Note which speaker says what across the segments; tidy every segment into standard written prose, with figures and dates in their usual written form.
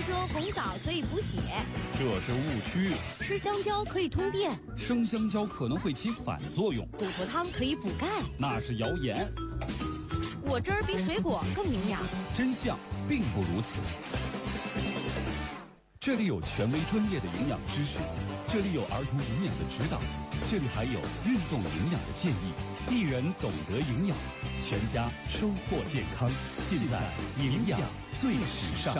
Speaker 1: 说红枣可以补血，
Speaker 2: 这是误区。
Speaker 1: 吃香蕉可以通电，
Speaker 2: 生香蕉可能会起反作用。
Speaker 1: 骨头汤可以补钙，
Speaker 2: 那是谣言。
Speaker 1: 果汁儿比水果更营养，
Speaker 2: 真相并不如此。这里有权威专业的营养知识，这里有儿童营养的指导，这里还有运动营养的建议。一人懂得营养，全家收获健康，尽在营养最时尚。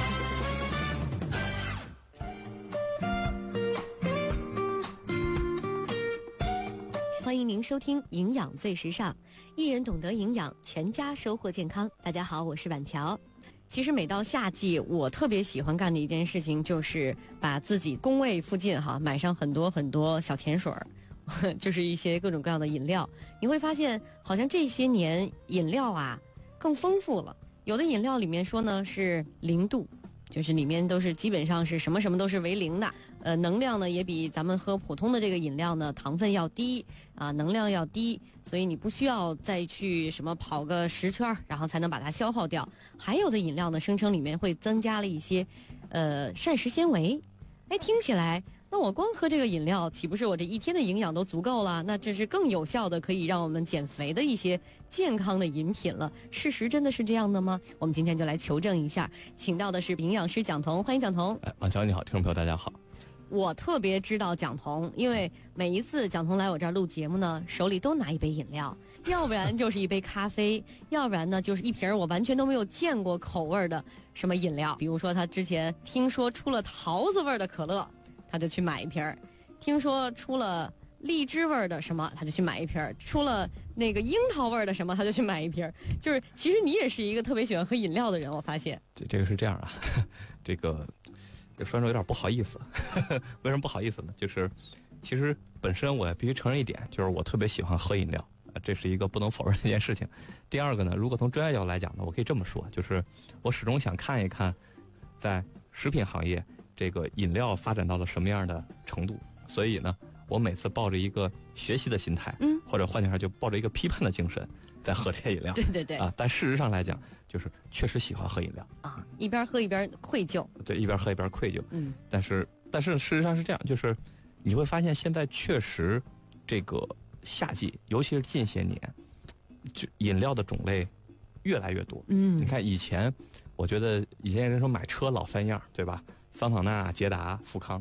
Speaker 1: 欢迎您收听《营养最时尚》，一人懂得营养，全家收获健康。大家好，我是板桥。其实每到夏季，我特别喜欢干的一件事情就是把自己工位附近买上很多小甜水儿，就是一些各种各样的饮料。你会发现，好像这些年饮料更丰富了。有的饮料里面说呢是0度。就是里面都是基本上是什么都是为0的，能量呢也比咱们喝普通的这个饮料呢糖分要低能量要低，所以你不需要再去什么跑个10圈然后才能把它消耗掉。还有的饮料呢声称里面会增加了一些膳食纤维，听起来那我光喝这个饮料岂不是我这一天的营养都足够了？那这是更有效的可以让我们减肥的一些健康的饮品了。事实真的是这样的吗？我们今天就来求证一下，请到的是营养师蒋彤，欢迎蒋彤。
Speaker 3: 王乔你好，听众朋友大家好。
Speaker 1: 我特别知道蒋彤，因为每一次蒋彤来我这儿录节目呢，手里都拿一杯饮料，要不然就是一杯咖啡，要不然呢就是一瓶我完全都没有见过口味的什么饮料。比如说他之前听说出了桃子味的可乐，他就去买一瓶；听说出了荔枝味的什么，他就去买一瓶；出了那个樱桃味的什么，他就去买一瓶。就是其实你也是一个特别喜欢喝饮料的人，我发现。
Speaker 3: 这个是这样这个说着有点不好意思。为什么不好意思呢？就是其实本身我也必须承认一点，就是我特别喜欢喝饮料，这是一个不能否认的一件事情。第二个呢，如果从专业角度来讲呢，我可以这么说，就是我始终想看一看在食品行业这个饮料发展到了什么样的程度，所以呢我每次抱着一个学习的心态，或者换句话就抱着一个批判的精神在喝这些饮料。
Speaker 1: 对
Speaker 3: 但事实上来讲，就是确实喜欢喝饮料
Speaker 1: 一边喝一边愧疚。
Speaker 3: 对，一边喝一边愧疚。但是事实上是这样，就是你会发现现在确实这个夏季，尤其是近些年，就饮料的种类越来越多。你看以前，我觉得以前人说买车老3样，对吧？桑塔纳、捷达、富康，